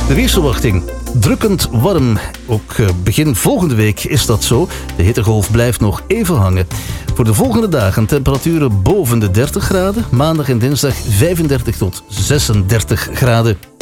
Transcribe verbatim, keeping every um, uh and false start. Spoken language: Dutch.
De weersverwachting. Drukkend warm. Ook begin volgende week is dat zo. De hittegolf blijft nog even hangen. Voor de volgende dagen temperaturen boven de dertig graden. Maandag en dinsdag vijfendertig tot zesendertig graden.